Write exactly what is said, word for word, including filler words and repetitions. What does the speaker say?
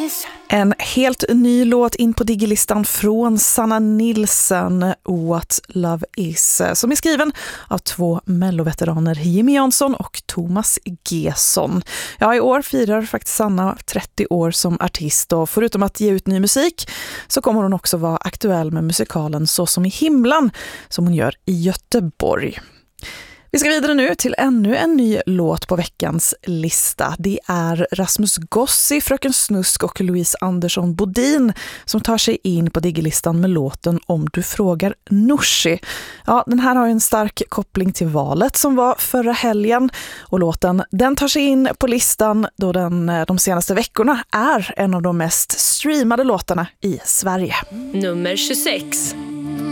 En helt ny låt in på Digilistan från Sanna Nilsson, What Love Is, som är skriven av två melloveteraner, Jimmy Jansson och Thomas Gesson. Ja, i år firar faktiskt Sanna trettio år som artist, och förutom att ge ut ny musik så kommer hon också vara aktuell med musikalen Så som i himlen som hon gör i Göteborg. Vi ska vidare nu till ännu en ny låt på veckans lista. Det är Rasmus Gossi, Fröken Snusk och Louise Andersson Bodin som tar sig in på Digilistan med låten Om du frågar Nooshi. Ja, den här har en stark koppling till valet som var förra helgen, och låten den tar sig in på listan då den de senaste veckorna är en av de mest streamade låtarna i Sverige. Nummer tjugosex.